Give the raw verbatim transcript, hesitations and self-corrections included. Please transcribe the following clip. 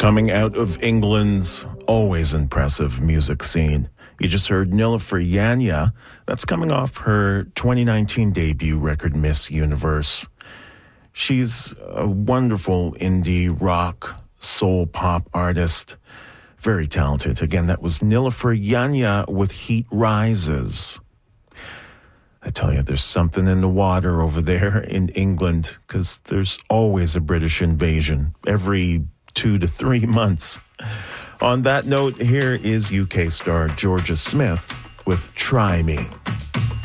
Coming out of England's always impressive music scene, you just heard Nilüfer Yanya. That's coming off her twenty nineteen debut record, Miss Universe. She's a wonderful indie rock, soul pop artist. Very talented. Again, that was Nilüfer Yanya with Heat Rises. I tell you, there's something in the water over there in England, because there's always a British invasion every two to three months. On that note, here is U K star Georgia Smith with Try Me.